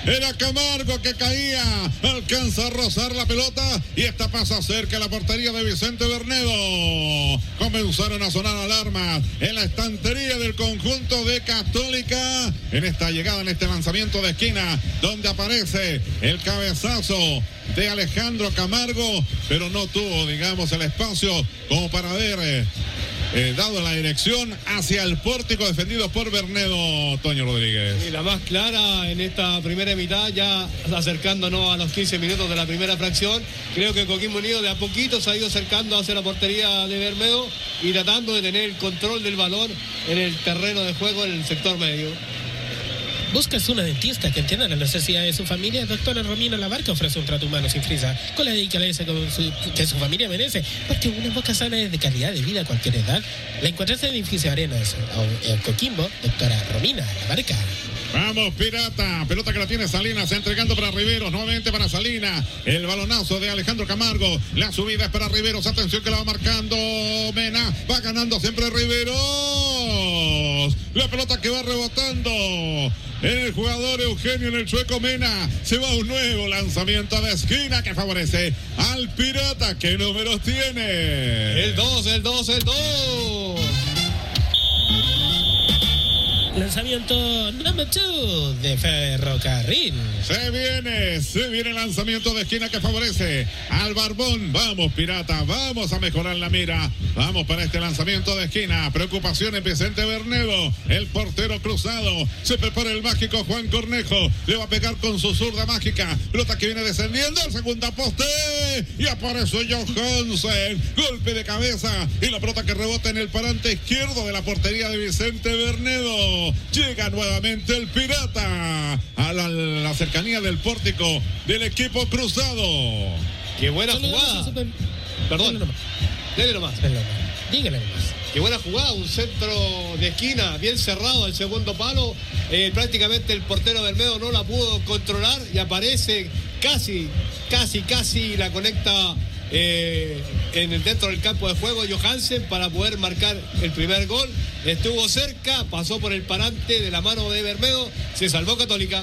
Era Camargo que caía. Alcanza a rozar la pelota y esta pasa cerca a la portería de Vicente Bernedo. Comenzaron a sonar alarmas en la estantería del conjunto de Católica en esta llegada, en este lanzamiento de esquina, donde aparece el cabezazo de Alejandro Camargo, pero no tuvo, digamos, el espacio como para haber dado la dirección hacia el pórtico defendido por Bernedo, Toño Rodríguez. Y la más clara en esta primera mitad, ya acercándonos a los 15 minutos de la primera fracción. Creo que Coquimbo Unido de a poquito se ha ido acercando hacia la portería de Bernedo y tratando de tener el control del balón en el terreno de juego en el sector medio. ¿Buscas una dentista que entienda las necesidades de su familia? Doctora Romina Labarca ofrece un trato humano sin frisa, con la delicadeza que su familia merece, porque una boca sana es de calidad de vida a cualquier edad. La encuentras en el edificio Arenas, en Coquimbo, doctora Romina Labarca. Vamos, Pirata, pelota que la tiene Salinas, entregando para Riveros, nuevamente para Salinas, el balonazo de Alejandro Camargo, la subida es para Riveros, atención que la va marcando Mena, va ganando siempre Riveros, la pelota que va rebotando en el jugador Eugenio, en el Chueco Mena, se va un nuevo lanzamiento de esquina que favorece al Pirata. ¿Qué números tiene? El 2. Lanzamiento number 2 de Ferrocarril. Se viene el lanzamiento de esquina que favorece al Barbón. Vamos, Pirata, vamos a mejorar la mira. Vamos para este lanzamiento de esquina. Preocupación en Vicente Bernedo, el portero cruzado. Se prepara el mágico Juan Cornejo. Le va a pegar con su zurda mágica. Pelota que viene descendiendo. Segunda poste. Y apareció Johansen. Golpe de cabeza. Y la pelota que rebota en el parante izquierdo de la portería de Vicente Bernedo. Llega nuevamente el Pirata a la cercanía del pórtico del equipo cruzado. Qué buena jugada. Perdón. Dele nomás. Dígale nomás. Qué buena jugada, un centro de esquina bien cerrado al segundo palo. Prácticamente el portero Bermedo no la pudo controlar y aparece casi la conecta dentro del campo de juego Johansen para poder marcar el primer gol. Estuvo cerca, pasó por el parante de la mano de Bermedo, se salvó Católica.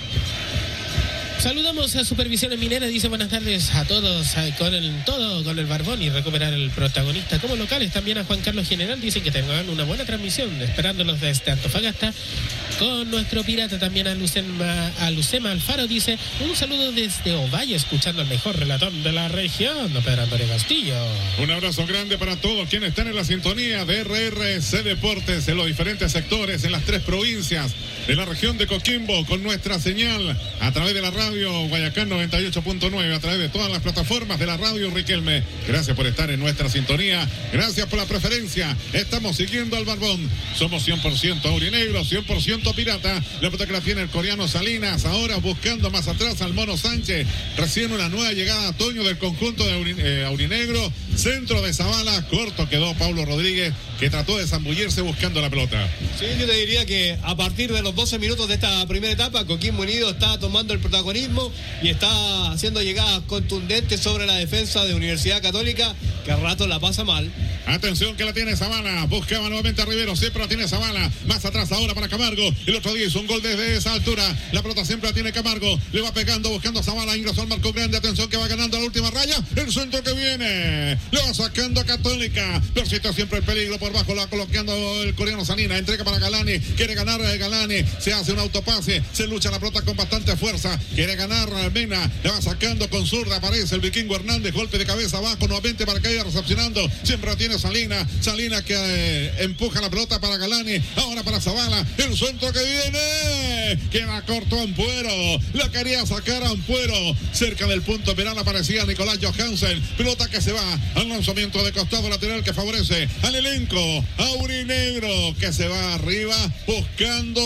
Saludamos a Supervisiones Mineras, dice buenas tardes a todos, con el Barbón y recuperar el protagonista como locales. También a Juan Carlos General, dicen que tengan una buena transmisión, esperándolos desde Antofagasta. Con nuestro Pirata también a Lucema Alfaro, dice un saludo desde Ovalle, escuchando al mejor relator de la región, Pedro Antonio Castillo. Un abrazo grande para todos quienes están en la sintonía de RRC Deportes en los diferentes sectores, en las 3 provincias de la región de Coquimbo, con nuestra señal a través de la radio Guayacán 98.9, a través de todas las plataformas de la radio Riquelme. Gracias por estar en nuestra sintonía, gracias por la preferencia. Estamos siguiendo al Barbón, somos 100% aurinegro, 100% Pirata. La pelota que la tiene el coreano Salinas, ahora buscando más atrás al Mono Sánchez. Recién una nueva llegada, Toño, del conjunto de aurinegro. Centro de Zavala, corto quedó Pablo Rodríguez, que trató de zambullirse buscando la pelota. Sí, yo te diría que a partir de los 12 minutos de esta primera etapa, Coquimbo Unido está tomando el protagonismo y está haciendo llegadas contundentes sobre la defensa de Universidad Católica, que a rato la pasa mal. Atención que la tiene Zavala, buscaba nuevamente a Rivero, siempre la tiene Zavala, más atrás ahora para Camargo, el otro día hizo un gol desde esa altura, la pelota siempre la tiene Camargo, le va pegando, buscando a Zavala, ingresó al marco grande, atención que va ganando a la última raya, el centro que viene, le va sacando a Católica, persiste siempre el peligro por bajo, la va colocando el coreano Salinas, entrega para Galani, quiere ganar Galani, se hace un autopase, se lucha la pelota con bastante fuerza, quiere ganar Mena, le va sacando con zurda, aparece el vikingo Hernández, golpe de cabeza abajo nuevamente para que vaya recepcionando, siempre la tiene Salinas que empuja la pelota para Galani, ahora para Zavala, el centro que viene, queda corto Ampuero, la quería sacar Ampuero, cerca del punto penal aparecía Nicolás Johansen, pelota que se va al lanzamiento de costado lateral que favorece al elenco aurinegro, que se va arriba buscando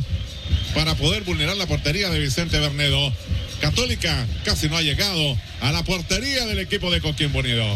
para poder vulnerar la portería de Vicente Bernedo. Católica casi no ha llegado a la portería del equipo de Coquimbo Unido.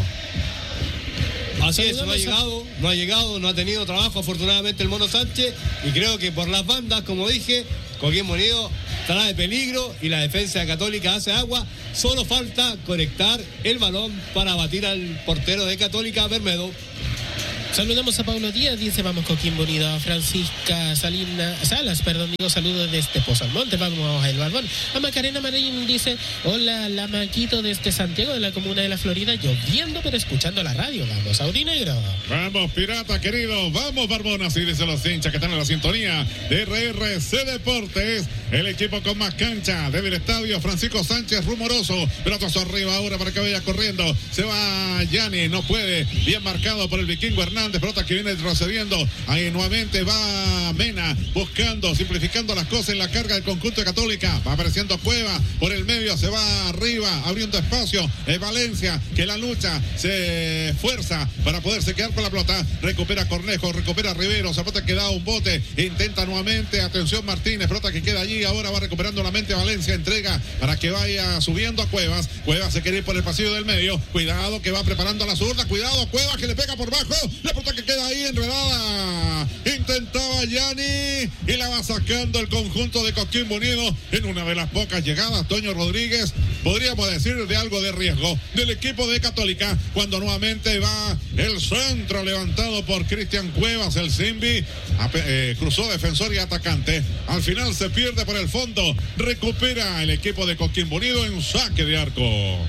Así es, no ha llegado, no ha tenido trabajo afortunadamente el Mono Sánchez, y creo que por las bandas, como dije, Coquimbo Unido estará de peligro y la defensa Católica hace agua. Solo falta conectar el balón para batir al portero de Católica, Bermedo. Saludamos a Paulo Díaz, dice vamos Coquimbo Unido. A Francisca Salas, digo saludos desde Pozo Almonte, vamos a El Barbón. A Macarena Marín dice, hola, la Maquito desde Santiago de la comuna de La Florida, lloviendo pero escuchando la radio. Vamos, Audinegro. Vamos, Pirata querido, vamos, Barbón, así dicen los hinchas que están en la sintonía de RRC Deportes, el equipo con más cancha desde el estadio Francisco Sánchez Rumoroso. Pelotazo arriba ahora para que vaya corriendo. Se va Yanni, no puede, bien marcado por el vikingo Hernández, pelota que viene retrocediendo. Ahí nuevamente va Mena buscando, simplificando las cosas en la carga del conjunto de Católica. Va apareciendo Cueva por el medio, se va arriba, abriendo espacio. Valencia, que la lucha se esfuerza para poderse quedar con la pelota. Recupera Cornejo, recupera Rivero, pelota que da un bote, intenta nuevamente, atención Martínez, pelota que queda allí, ahora va recuperando la mente Valencia, entrega para que vaya subiendo a Cuevas. Cuevas se quiere ir por el pasillo del medio, cuidado que va preparando a la zurda, cuidado Cuevas que le pega por bajo, la pelota que queda ahí enredada, intentaba Yanni y la va sacando el conjunto de Coquimbo Unido en una de las pocas llegadas. Toño Rodríguez, podríamos decir de algo de riesgo del equipo de Católica, cuando nuevamente va el centro levantado por Cristian Cuevas, el Simbi, cruzó defensor y atacante, al final se pierde por el fondo, recupera el equipo de Coquimbo Unido en saque de arco.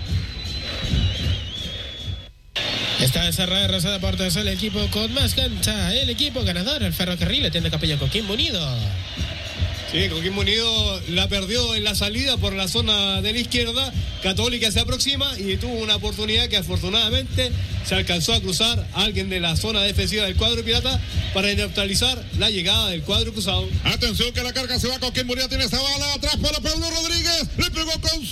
Está cerrada Rosada Deportes, el equipo con más cancha, el equipo ganador, el Ferrocarril, atiende Capella Coquimbo Unido. Sí, Coquimbo Unido la perdió en la salida por la zona de la izquierda. Católica se aproxima y tuvo una oportunidad que afortunadamente se alcanzó a cruzar a alguien de la zona defensiva del cuadro pirata para neutralizar la llegada del cuadro cruzado. Atención que la carga se va, Coquimbo Unido tiene esa bala atrás para Pablo Rodríguez, le pegó con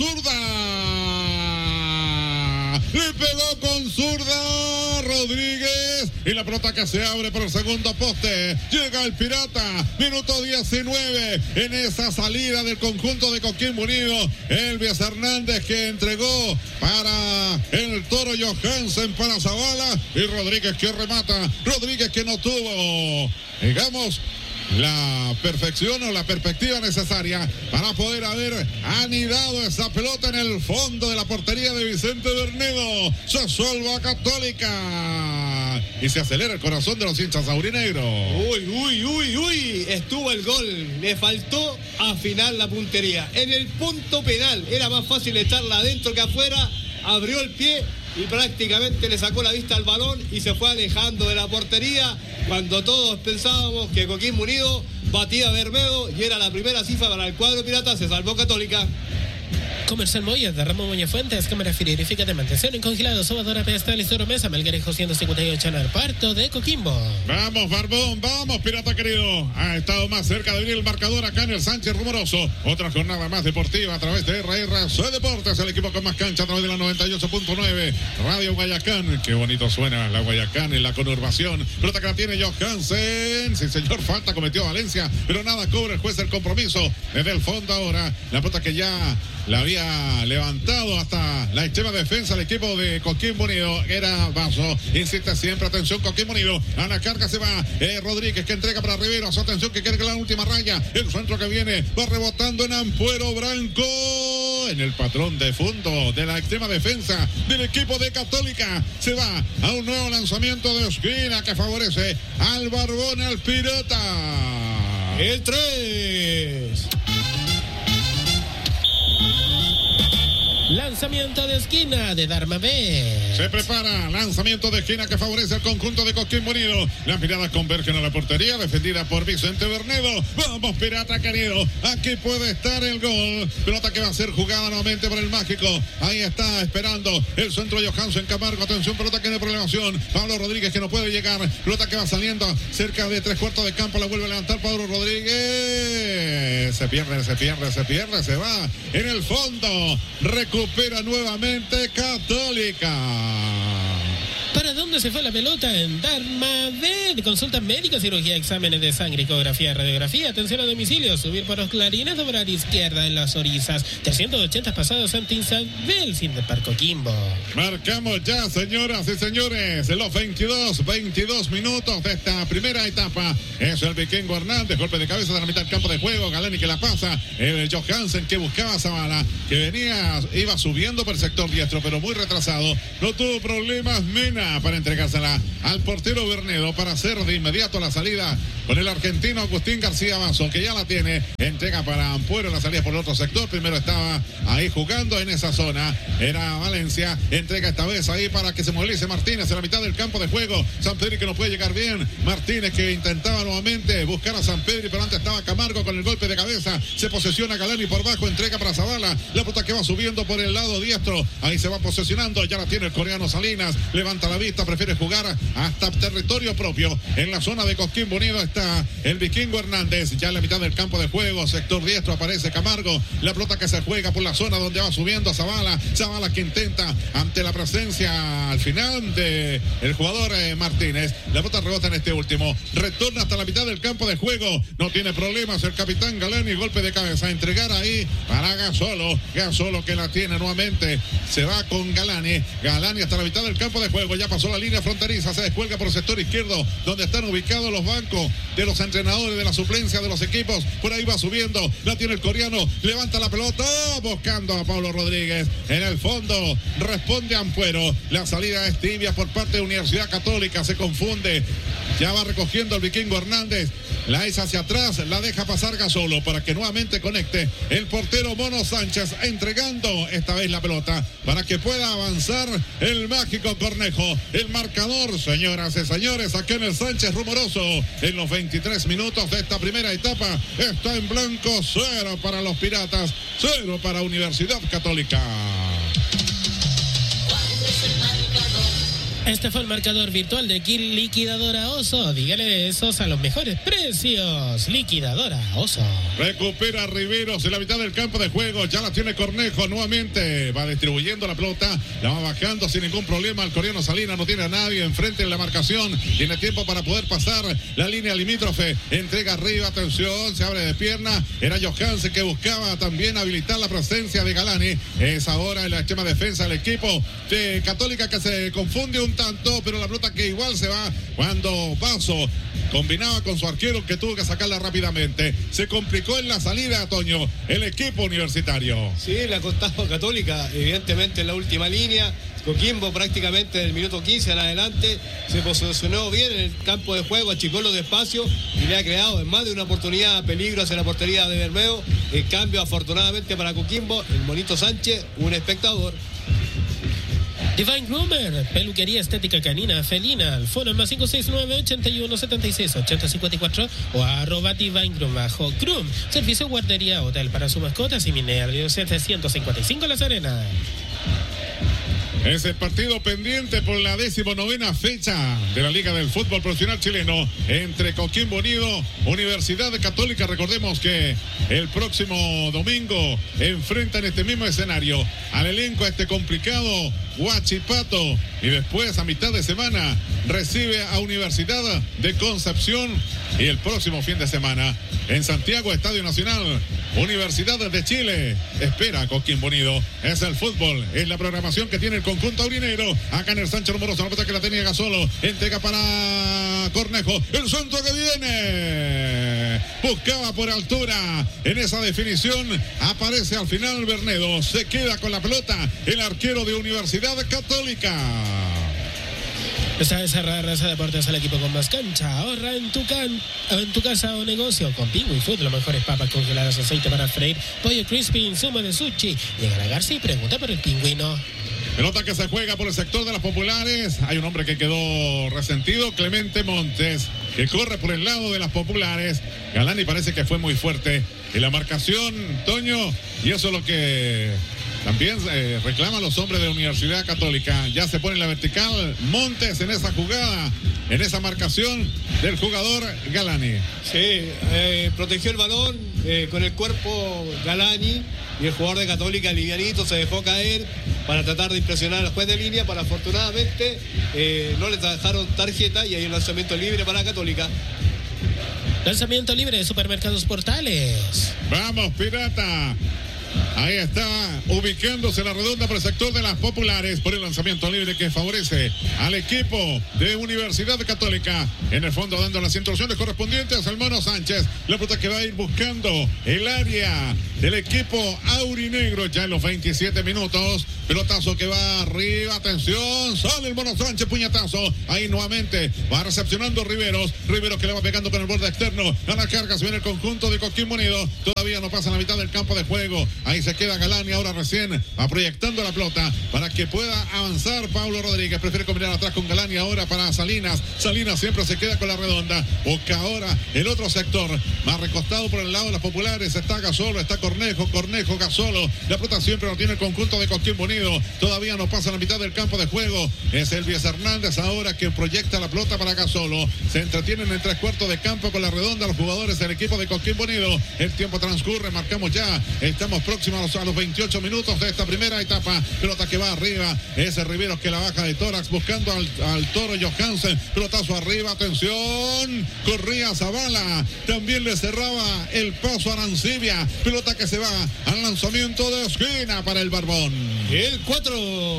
zurda Rodríguez y la pelota que se abre por el segundo poste. Llega el Pirata, minuto 19 en esa salida del conjunto de Coquimbo Unido. Elvis Hernández que entregó para el Toro Johansen para Zavala y Rodríguez que remata. Rodríguez que no tuvo, digamos, la perfección o la perspectiva necesaria para poder haber anidado esa pelota en el fondo de la portería de Vicente Bernedo. Se salva Católica y se acelera el corazón de los hinchas aurinegros. Uy, estuvo el gol, le faltó afinar la puntería en el punto penal, era más fácil echarla adentro que afuera, abrió el pie y prácticamente le sacó la vista al balón y se fue alejando de la portería cuando todos pensábamos que Coquimbo Unido batía a Bermedo y era la primera cifra para el cuadro pirata. Se salvó Católica. Comercial Moya, de Ramón Muñoz Fuentes, cámara frigorífica de mantención en congelado, sobadora pedestal y sobremesa, Melgarejo 158 en el parto de Coquimbo. Vamos, Barbón, vamos, Pirata querido. Ha estado más cerca de venir el marcador acá en el Sánchez Rumoroso. Otra jornada más deportiva a través de RRC Deportes, el equipo con más cancha a través de la 98.9. Radio Guayacán, qué bonito suena la Guayacán en la conurbación. Pelota que la tiene Johansen. Sí, señor, falta cometió Valencia, pero nada, cobra el juez el compromiso. Desde el fondo ahora, la pelota que ya la había levantado hasta la extrema defensa del equipo de Coquimbo Unido. Era Vaso, insiste siempre, atención Coquimbo Unido, a la carga se va Rodríguez que entrega para Rivero, su atención que quiere que la última raya, el centro que viene, va rebotando en Ampuero Branco, en el patrón de fondo de la extrema defensa del equipo de Católica. Se va a un nuevo lanzamiento de esquina que favorece al Barbón, al Pirata. El 3. Lanzamiento de esquina de Dharma B. Se prepara, lanzamiento de esquina que favorece al conjunto de Coquimbo Unido. Las miradas convergen a la portería, defendida por Vicente Bernedo. Vamos, Pirata querido, aquí puede estar el gol. Pelota que va a ser jugada nuevamente por el mágico. Ahí está esperando el centro Johansen Camargo. Atención, pelota que de prolongación. Pablo Rodríguez que no puede llegar. Pelota que va saliendo cerca de 3/4 de campo. La vuelve a levantar Pablo Rodríguez. Se pierde, se va en el fondo. Recupera nuevamente Católica. ¿Para dónde se fue la pelota? En Dharma B. Consultas médicas, cirugía, exámenes de sangre, ecografía, radiografía, atención a domicilio, subir por los clarines, doblar izquierda en las orizas. 380 pasados ante Isabel, sin de Parco Quimbo. Marcamos ya, señoras y señores, los 22 minutos de esta primera etapa. Es el vikingo Hernández, golpe de cabeza de la mitad del campo de juego. Galani que la pasa. El Johansen que buscaba a Zavala, que iba subiendo por el sector diestro, pero muy retrasado. No tuvo problemas Mena para entregársela al portero Bernedo para hacer de inmediato la salida con el argentino Agustín García Basso, que ya la tiene. Entrega para Ampuero, la salida por el otro sector. Primero estaba ahí jugando en esa zona. Era Valencia. Entrega esta vez ahí para que se movilice Martínez en la mitad del campo de juego. Sampedri que no puede llegar bien. Martínez que intentaba nuevamente buscar a Sampedri, pero antes estaba Camargo con el golpe de cabeza. Se posesiona Galani por bajo. Entrega para Zavala. La pelota que va subiendo por el lado diestro. Ahí se va posesionando. Ya la tiene el coreano Salinas. Levanta la vista. Prefiere jugar hasta territorio propio. En la zona de Coquimbo Unido está el vikingo Hernández. Ya en la mitad del campo de juego. Sector diestro aparece Camargo. La pelota que se juega por la zona donde va subiendo Zavala. Zavala que intenta ante la presencia al final de el jugador Martínez. La pelota rebota en este último. Retorna hasta la mitad del campo de juego. No tiene problemas el capitán Galani. Golpe de cabeza. Entregar ahí para Gasolo. Gasolo que la tiene nuevamente. Se va con Galani. Galani hasta la mitad del campo de juego. Ya pasó la línea fronteriza. Se descuelga por el sector izquierdo donde están ubicados los bancos de los entrenadores de la suplencia de los equipos. Por ahí va subiendo. La tiene el coreano. Levanta la pelota. Buscando a Pablo Rodríguez. En el fondo responde Ampuero. La salida es tibia por parte de Universidad Católica. Se confunde. Ya va recogiendo el vikingo Hernández. La es hacia atrás. La deja pasar Gasolo para que nuevamente conecte el portero Mono Sánchez. Entregando esta vez la pelota para que pueda avanzar el mágico Cornejo. El marcador, señoras y señores, aquí en el Sánchez Rumoroso. En los 23 minutos de esta primera etapa está en blanco. 0 para los Piratas, 0 para Universidad Católica. Este fue el marcador virtual de Kill Liquidadora Oso. Dígale esos a los mejores precios. Liquidadora Oso. Recupera Riveros en la mitad del campo de juego. Ya la tiene Cornejo nuevamente. Va distribuyendo la pelota. La va bajando sin ningún problema. El coreano Salinas no tiene a nadie enfrente en la marcación. Tiene tiempo para poder pasar la línea limítrofe. Entrega arriba. Atención. Se abre de pierna. Era Johansen que buscaba también habilitar la presencia de Galani. Es ahora en la extrema defensa del equipo de Católica que se confunde un tanto, pero la pelota que igual se va cuando Basso combinaba con su arquero que tuvo que sacarla rápidamente. Se complicó en la salida, Toño, el equipo universitario. Sí, le ha costado Católica, evidentemente en la última línea. Coquimbo prácticamente del minuto 15 en adelante se posicionó bien en el campo de juego, achicó los espacios y le ha creado en más de una oportunidad peligro hacia la portería de Bermeo. En cambio, afortunadamente para Coquimbo, el Monito Sánchez, un espectador. Divine Groomer, peluquería estética canina, felina, al fono más 569-8176-8054 o @ Divine Groom, servicio guardería, hotel para sus mascotas y Minerio 755 La Serena. Ese partido pendiente por la 19ª fecha de la Liga del Fútbol Profesional Chileno entre Coquimbo Unido, Universidad Católica. Recordemos que el próximo domingo enfrentan este mismo escenario al elenco a este complicado Huachipato y después a mitad de semana recibe a Universidad de Concepción y el próximo fin de semana en Santiago, Estadio Nacional, Universidad de Chile espera a Coquimbo Unido. Es el fútbol, es la programación que tiene el conjunto aurinegro. Acá en el Sánchez Rumoroso, la pelota que la tenía Gasolo, entrega para Cornejo, el centro que viene, buscaba por altura, en esa definición aparece al final Bernedo, se queda con la pelota el arquero de Universidad Católica. Esta es Raza Deportes, el equipo con más cancha. Ahorra en tu casa o negocio con Pingüi Food, las mejores papas congeladas, aceite para freír, pollo crispy, insumo de sushi. Llega a la Garza y pregunta por el pingüino. Pelota que se juega por el sector de las populares. Hay un hombre que quedó resentido, Clemente Montes, que corre por el lado de las populares. Galani parece que fue muy fuerte en la marcación, Toño, y eso es lo que también reclaman los hombres de la Universidad Católica. Ya se pone en la vertical Montes en esa jugada, en esa marcación del jugador Galani. Sí, protegió el balón con el cuerpo Galani y el jugador de Católica, livianito, se dejó caer para tratar de impresionar al juez de línea, pero afortunadamente no le dejaron tarjeta y hay un lanzamiento libre para Católica. Lanzamiento libre de Supermercados Portales. Vamos, Pirata. Ahí está ubicándose la redonda por el sector de las populares por el lanzamiento libre que favorece al equipo de Universidad Católica. En el fondo dando las instrucciones correspondientes al Mono Sánchez. La pelota que va a ir buscando el área del equipo aurinegro ya en los 27 minutos. Pelotazo que va arriba, atención, sale el Mono Sánchez, puñetazo. Ahí nuevamente va recepcionando Riveros que le va pegando con el borde externo. A la carga se viene el conjunto de Coquimbo Unido. Todavía no pasa la mitad del campo de juego. Ahí se queda Galani, ahora recién va proyectando la pelota para que pueda avanzar Pablo Rodríguez. Prefiere combinar atrás con Galani, ahora para Salinas. Salinas siempre se queda con la redonda. Busca ahora el otro sector. Más recostado por el lado de las populares. Está Gasolo, está Cornejo, Gasolo. La pelota siempre lo tiene el conjunto de Coquimbo Unido. Todavía no pasa la mitad del campo de juego. Es Elvis Hernández ahora quien proyecta la pelota para Gasolo. Se entretienen en 3/4 de campo con la redonda los jugadores del equipo de Coquimbo Unido. El tiempo transcurre, marcamos ya. Estamos próximos a los 28 minutos de esta primera etapa. Pelota que va arriba. Ese Riveros que la baja de tórax buscando al Toro Johansen. Pelotazo arriba, atención. Corría Zavala. También le cerraba el paso a Arancibia. Pelota que se va al lanzamiento de esquina para el Barbón. El 4.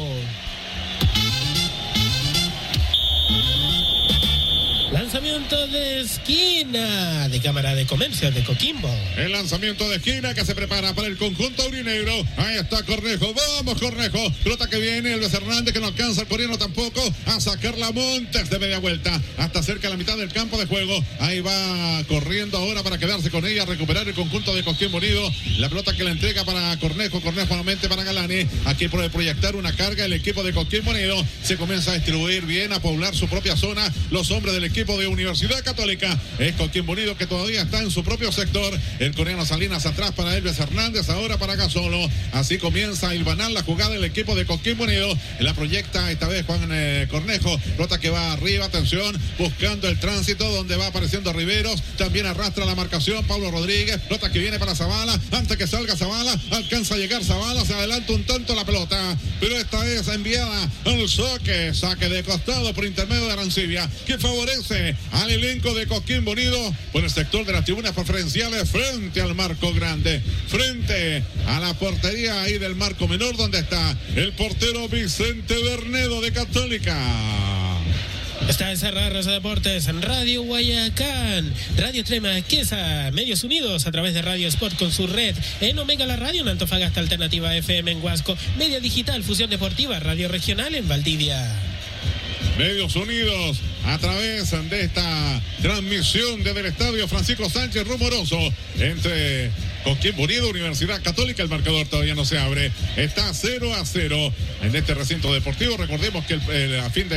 Lanzamiento de esquina de Cámara de Comercio de Coquimbo. El lanzamiento de esquina que se prepara para el conjunto aurinegro. Ahí está Cornejo. Vamos, Cornejo. Pelota que viene. Elvis Hernández que no alcanza el corriendo tampoco. A sacarla Montes de media vuelta. Hasta cerca de la mitad del campo de juego. Ahí va corriendo ahora para quedarse con ella. Recuperar el conjunto de Coquimbo Unido. La pelota que la entrega para Cornejo. Cornejo nuevamente para Galani. Aquí puede proyectar una carga el equipo de Coquimbo Unido. Se comienza a distribuir bien, a poblar su propia zona. Los hombres del equipo de Universidad Católica. Es Coquimbo Unido que todavía está en su propio sector. El coreano Salinas atrás para Elvis Hernández, ahora para Gasolo. Así comienza a hilvanar la jugada del equipo de Coquimbo Unido. La proyecta esta vez Juan Cornejo. Pelota que va arriba, atención, buscando el tránsito donde va apareciendo Riveros. También arrastra la marcación Pablo Rodríguez. Pelota que viene para Zavala. Antes que salga Zavala, alcanza a llegar Zavala. Se adelanta un tanto la pelota. Pero esta es enviada al saque de costado por intermedio de Arancibia, que favorece al elenco de Coquimbo Unido por el sector de las tribunas preferenciales frente al marco grande, frente a la portería ahí del marco menor donde está el portero Vicente Bernedo de Católica. Está encerrada Rosa Deportes, Radio Guayacán, Radio Trema Quesa, Medios Unidos a través de Radio Sport con su red, en Omega la Radio, en Antofagasta Alternativa FM en Huasco, Media Digital, Fusión Deportiva, Radio Regional en Valdivia. Medios Unidos a través de esta transmisión desde el estadio Francisco Sánchez Rumoroso entre Coquimbo Unido, Universidad Católica. El marcador todavía no se abre, está 0-0 en este recinto deportivo. Recordemos que a fin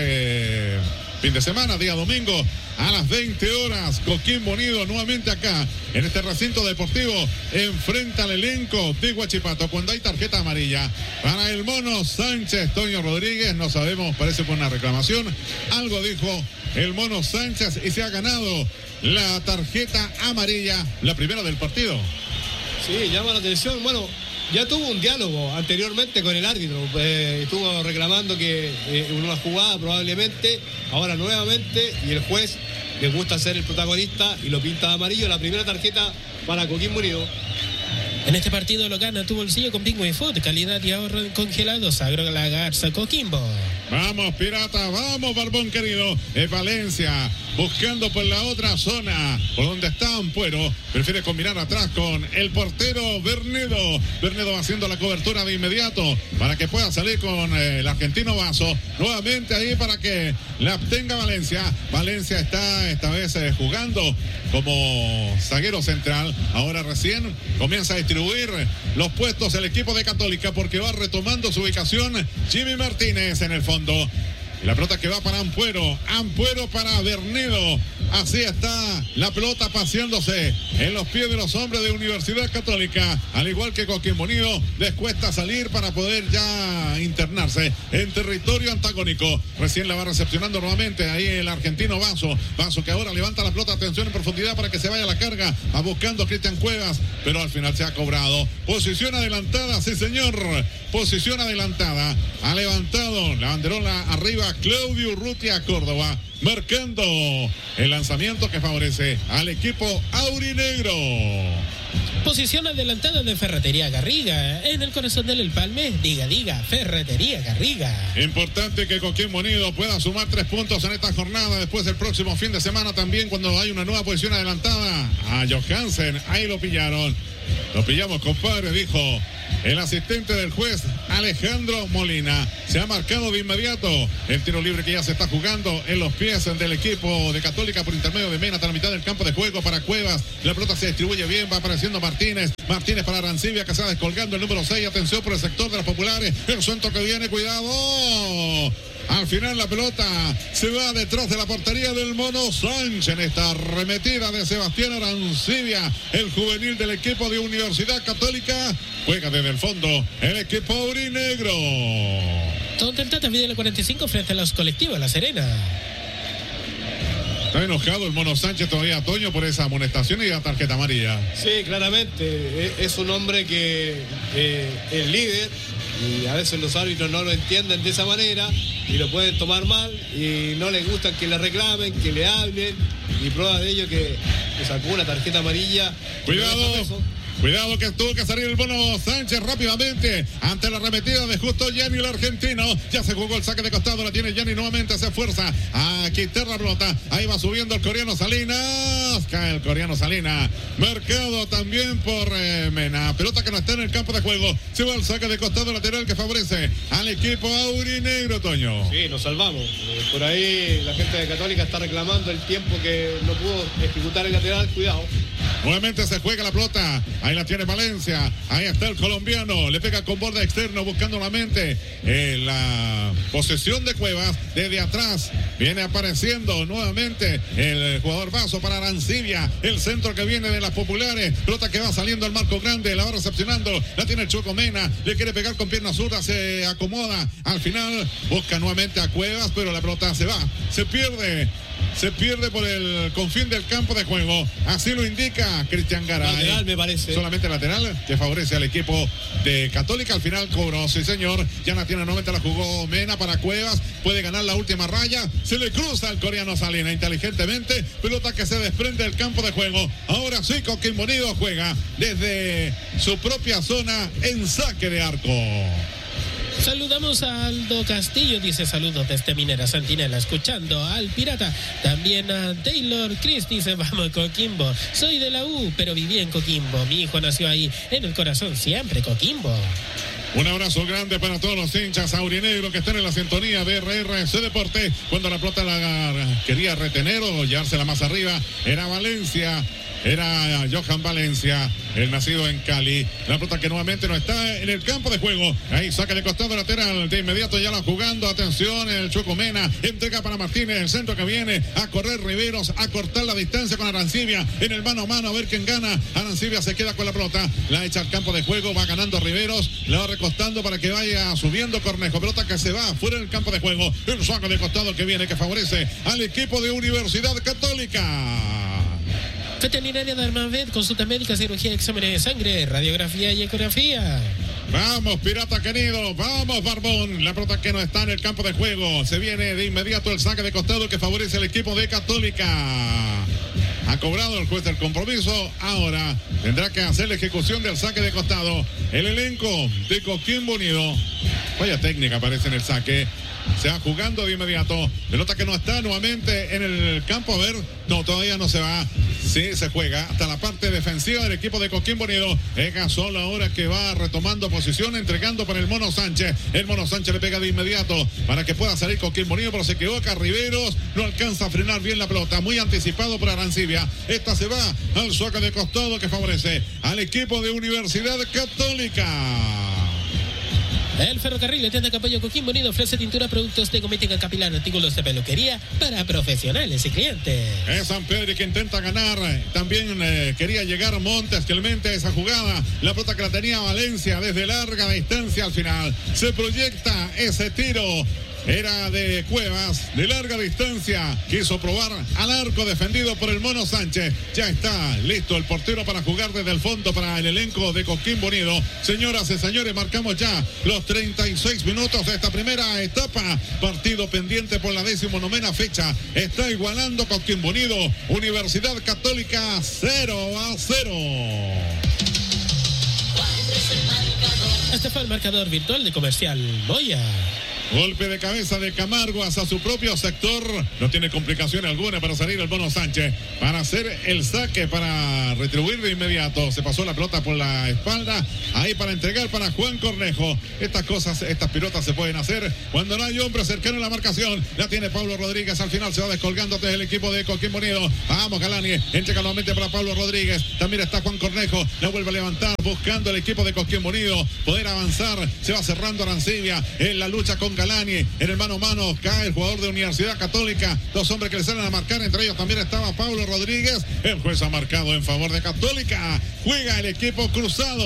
de semana, día domingo, a las 20 horas, Coquimbo Unido nuevamente acá en este recinto deportivo enfrenta al elenco de Huachipato cuando hay tarjeta amarilla para el Mono Sánchez. Toño Rodríguez, no sabemos, parece por una reclamación, algo dijo el Mono Sánchez y se ha ganado la tarjeta amarilla, la primera del partido. Sí, llama la atención. Bueno, ya tuvo un diálogo anteriormente con el árbitro. Estuvo reclamando que una jugada probablemente, ahora nuevamente, y el juez le gusta ser el protagonista y lo pinta de amarillo. La primera tarjeta para Coquimbo Unido. En este partido lo gana tu bolsillo con Penguin Food, calidad y ahorro en congelados, Agro La Garza, Coquimbo. Vamos, Pirata, vamos, Barbón querido. Es Valencia, buscando por la otra zona, por donde está Ampuero. Prefiere combinar atrás con el portero Bernedo. Bernedo haciendo la cobertura de inmediato para que pueda salir con el argentino Vaso. Nuevamente ahí para que la obtenga Valencia. Valencia está esta vez jugando como zaguero central. Ahora recién comienza a distribuir los puestos el equipo de Católica porque va retomando su ubicación Jimmy Martínez en el fondo. Y la pelota que va para Ampuero para Bernedo. Así está la pelota paseándose en los pies de los hombres de Universidad Católica. Al igual que Coquimbo Unido, les cuesta salir para poder ya internarse en territorio antagónico. Recién la va recepcionando nuevamente ahí el argentino Vaso. Vaso que ahora levanta la pelota, atención en profundidad para que se vaya a la carga. Va buscando a Cristian Cuevas, pero al final se ha cobrado. Posición adelantada, sí señor. Posición adelantada. Ha levantado la banderola arriba Claudio Urrutia Córdoba, marcando el lanzamiento que favorece al equipo aurinegro. Posición adelantada de Ferretería Garriga. En el corazón del Empalme, diga, Ferretería Garriga. Importante que Coquimbo Unido pueda sumar 3 puntos en esta jornada. Después del próximo fin de semana también, cuando hay una nueva posición adelantada. A Johansen, ahí lo pillaron. Lo pillamos, compadre, dijo el asistente del juez Alejandro Molina. Se ha marcado de inmediato el tiro libre que ya se está jugando en los pies del equipo de Católica por intermedio de Mena, hasta la mitad del campo de juego para Cuevas. La pelota se distribuye bien, va apareciendo Martínez para Arancibia, que se va descolgando el número 6. Atención por el sector de los populares. El centro que viene, cuidado. Al final la pelota se va detrás de la portería del Mono Sánchez en esta arremetida de Sebastián Arancibia, el juvenil del equipo de Universidad Católica. Juega desde el fondo el equipo aurinegro. Donde el Tata pide el 45 frente a los colectivos La Serena. Está enojado el Mono Sánchez todavía, Toño, por esa amonestación y la tarjeta amarilla. Sí, claramente. Es un hombre que es líder y a veces los árbitros no lo entienden de esa manera y lo pueden tomar mal y no les gusta que le reclamen, que le hablen, y prueba de ello que sacó una tarjeta amarilla. Cuidado que tuvo que salir el Mono Sánchez rápidamente ante la arremetida de justo Gianni, el argentino. Ya se jugó el saque de costado, la tiene Gianni nuevamente, se esfuerza a quitar la pelota. Ahí va subiendo el coreano Salinas. Cae el coreano Salinas. Marcado también por Mena. Pelota que no está en el campo de juego. Se va el saque de costado lateral que favorece al equipo aurinegro, Toño. Sí, nos salvamos. Por ahí la gente de Católica está reclamando el tiempo que no pudo ejecutar el lateral. Cuidado. Nuevamente se juega la pelota. Ahí la tiene Valencia. Ahí está el colombiano. Le pega con borde externo buscando nuevamente la posesión de Cuevas. Desde atrás viene apareciendo nuevamente el jugador Vaso para Arancibia. El centro que viene de las populares. Pelota que va saliendo al marco grande. La va recepcionando. La tiene el Choco Mena. Le quiere pegar con pierna zurda. Se acomoda. Al final busca nuevamente a Cuevas. Pero la pelota se va. Se pierde por el confín del campo de juego. Así lo indica Cristian Garay. Lateral, me parece. Solamente lateral, que favorece al equipo de Católica. Al final cobró, sí señor. Ya la tiene nuevamente, la jugó Mena para Cuevas. Puede ganar la última raya. Se le cruza al coreano Salinas inteligentemente. Pelota que se desprende del campo de juego. Ahora sí, Coquimbo Unido juega desde su propia zona en saque de arco. Saludamos a Aldo Castillo, dice saludos desde Minera Santinela, escuchando al Pirata. También a Taylor Chris, dice vamos Coquimbo. Soy de la U, pero viví en Coquimbo. Mi hijo nació ahí, en el corazón siempre Coquimbo. Un abrazo grande para todos los hinchas aurinegros que están en la sintonía de RRC Deporte. Cuando la pelota la quería retener o llevársela más arriba, era Valencia. Era Johan Valencia, el nacido en Cali. La pelota que nuevamente no está en el campo de juego. Ahí saca de costado lateral. De inmediato ya la jugando. Atención, el Choco Mena. Entrega para Martínez. El centro que viene a correr Riveros. A cortar la distancia con Arancibia. En el mano a mano a ver quién gana. Arancibia se queda con la pelota. La echa al campo de juego. Va ganando Riveros. La va recostando para que vaya subiendo Cornejo. Pelota que se va fuera del campo de juego. El saque de costado que viene que favorece al equipo de Universidad Católica. Veterinaria de Armavet, consulta médica, cirugía, exámenes de sangre, radiografía y ecografía. Vamos, Pirata querido, vamos, Barbón. La pelota que no está en el campo de juego. Se viene de inmediato el saque de costado que favorece al equipo de Católica. Ha cobrado el juez del compromiso. Ahora tendrá que hacer la ejecución del saque de costado. El elenco de Coquimbo Unido. Vaya técnica aparece en el saque. Se va jugando de inmediato. Pelota que no está nuevamente en el campo. A ver, no, todavía no se va. Sí, se juega hasta la parte defensiva del equipo de Coquimbo Unido. Es Gasol ahora que va retomando posición, entregando para el Mono Sánchez. El Mono Sánchez le pega de inmediato para que pueda salir Coquimbo Unido, pero se equivoca Riveros. No alcanza a frenar bien la pelota. Muy anticipado por Arancibia. Esta se va al saque de costado que favorece al equipo de Universidad Católica. El Ferrocarril, tienda Capello Coquimbo Unido, ofrece tintura, productos de cosmética capilar, artículos de peluquería para profesionales y clientes. Es San Pedro que intenta ganar. También quería llegar Montes Clemente a esa jugada. La pelota que la tenía Valencia desde larga distancia al final. Se proyecta ese tiro. Era de Cuevas, de larga distancia. Quiso probar al arco defendido por el Mono Sánchez. Ya está listo el portero para jugar desde el fondo para el elenco de Coquimbo Unido. Señoras y señores, marcamos ya los 36 minutos de esta primera etapa. Partido pendiente por la 19ª fecha. Está igualando Coquimbo Unido. Universidad Católica 0-0. Este fue el marcador virtual de Comercial Moya. Golpe de cabeza de Camargo hacia su propio sector. No tiene complicación alguna para salir el Mono Sánchez. Para hacer el saque, para retribuir de inmediato. Se pasó la pelota por la espalda. Ahí para entregar para Juan Cornejo. Estas cosas, estas pilotas se pueden hacer cuando no hay hombre cercano en la marcación. La tiene Pablo Rodríguez. Al final se va descolgando desde el equipo de Coquimbo Unido. Vamos, Galani. Entrega nuevamente para Pablo Rodríguez. También está Juan Cornejo. La vuelve a levantar buscando el equipo de Coquimbo Unido. Poder avanzar. Se va cerrando Arancibia en la lucha con Galani, en el mano a mano cae el jugador de Universidad Católica, dos hombres que le salen a marcar, entre ellos también estaba Pablo Rodríguez. El juez ha marcado en favor de Católica, juega el equipo cruzado.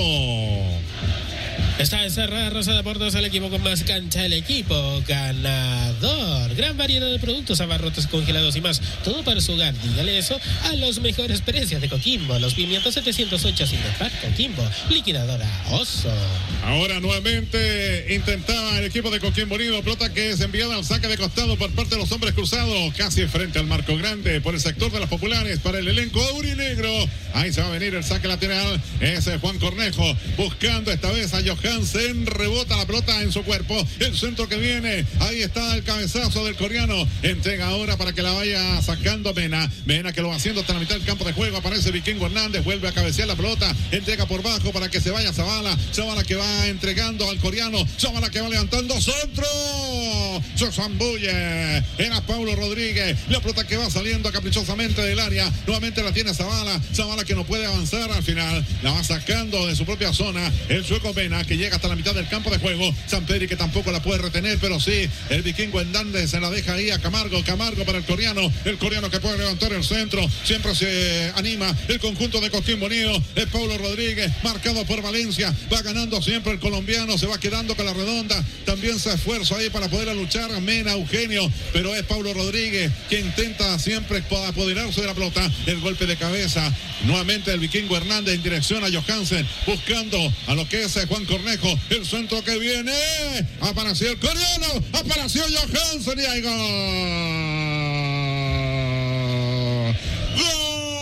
Está encerrada Rosada por 2 el equipo con más cancha, el equipo ganador. Gran variedad de productos, abarrotes congelados y más. Todo para su hogar. Dígale eso a los mejores precios de Coquimbo. Los pimientos 708 sin despacho. Coquimbo, liquidadora Oso. Ahora nuevamente intentaba el equipo de Coquimbo Unido. Pelota que es enviada al saque de costado por parte de los hombres cruzados. Casi frente al marco grande por el sector de las populares para el elenco aurinegro. Ahí se va a venir el saque lateral. Ese es Juan Cornejo buscando esta vez a Johansen, rebota la pelota en su cuerpo, el centro que viene, ahí está el cabezazo del coreano, entrega ahora para que la vaya sacando Mena que lo va haciendo hasta la mitad del campo de juego, aparece Vikingo Hernández, vuelve a cabecear la pelota, entrega por bajo para que se vaya Zavala que va entregando al coreano, Zavala que va levantando, centro, se zambulle, era Pablo Rodríguez, la pelota que va saliendo caprichosamente del área, nuevamente la tiene Zavala que no puede avanzar, al final la va sacando de su propia zona, el sueco Mena que llega hasta la mitad del campo de juego. Samperi que tampoco la puede retener, pero sí, el Vikingo Hernández se la deja ahí a Camargo para el coreano que puede levantar el centro, siempre se anima el conjunto de Coquimbo Unido, es Pablo Rodríguez, marcado por Valencia, va ganando siempre el colombiano, se va quedando con la redonda, también se esfuerza ahí para poder luchar Mena, Eugenio, pero es Pablo Rodríguez que intenta siempre apoderarse de la pelota, el golpe de cabeza, nuevamente el Vikingo Hernández en dirección a Johansen, buscando a lo que es Juan Cornejo, el centro que viene, apareció el coreano, apareció Johansen y hay gol.